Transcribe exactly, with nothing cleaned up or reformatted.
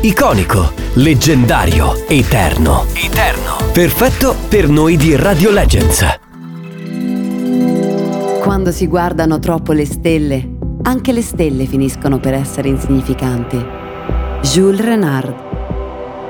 iconico, leggendario, eterno. Eterno. Perfetto per noi di Radio Legends. Quando si guardano troppo le stelle, anche le stelle finiscono per essere insignificanti. Jules Renard.